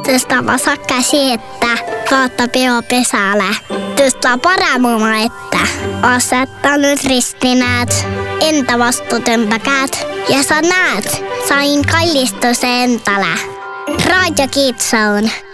Tõstava käsi ette, vaata peo pesale. Tõsta paremuma ette, aseta nüüd ristinäed, enda vastu tõmba käed ja sa näed, sain kallistuse endale. Raadio Kids Zone.